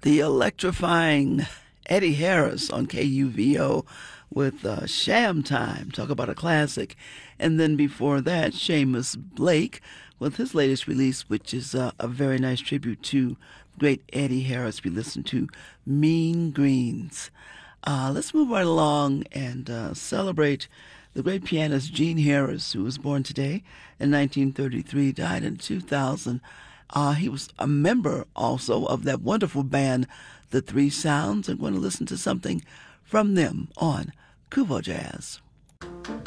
The electrifying Eddie Harris on KUVO with Sham Time. Talk about a classic. And then before that, Seamus Blake with his latest release, which is a very nice tribute to great Eddie Harris. We listened to Mean Greens. Let's move right along and celebrate the great pianist Gene Harris, who was born today in 1933, died in 2000. He was a member also of that wonderful band, The Three Sounds, and going to listen to something from them on Kuvo Jazz.